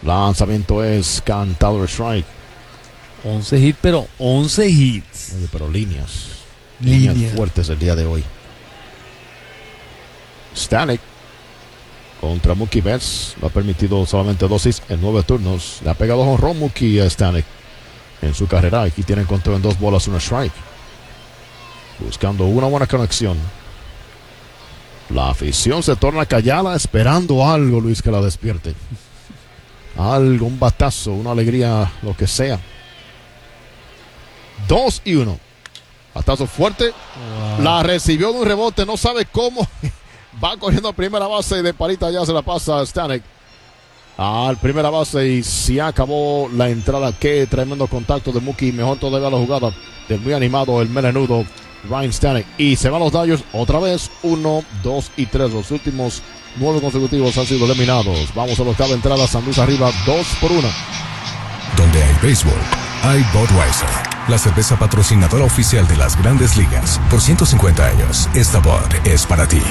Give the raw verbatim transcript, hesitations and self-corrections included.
Lanzamiento es cantado, strike. once hits, pero once hits. Oye, pero líneas. Línea. Líneas fuertes el día de hoy. Stanek contra Mookie Betts. Lo ha permitido solamente dos hits en nueve turnos. Le ha pegado jonrón Mookie a Stanek en su carrera. Aquí tienen conteo en dos bolas, una strike. Buscando una buena conexión. La afición se torna callada esperando algo, Luis, que la despierte. Algo, un batazo, una alegría, lo que sea. Dos y uno. Batazo fuerte. Wow. La recibió de un rebote, no sabe cómo. Va corriendo a primera base y de palita ya se la pasa a Stanek. Al primera base y se acabó la entrada. Qué tremendo contacto de Mookie. Mejor todavía la jugada del muy animado, el melenudo Ryan Stanek. Y se van los Dodgers otra vez. Uno, dos y tres. Los últimos nueve consecutivos han sido eliminados. Vamos a la octava entrada. San Luis arriba dos por una. Donde hay béisbol, hay Budweiser, la cerveza patrocinadora oficial de las Grandes Ligas. Por ciento cincuenta años, esta Bud es para ti.